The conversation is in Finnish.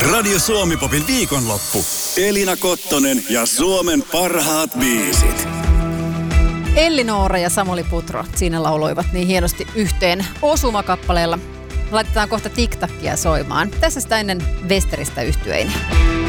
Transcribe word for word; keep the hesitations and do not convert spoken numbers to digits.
Radio Suomi-popin viikonloppu. Elina Kottonen ja Suomen parhaat biisit. Elli Noora ja Samuli Putro siinä lauloivat niin hienosti yhteen osumakappaleella. Laitetaan kohta TikTokia soimaan. Tässä sitä ennen Westeristä yhtyeinen.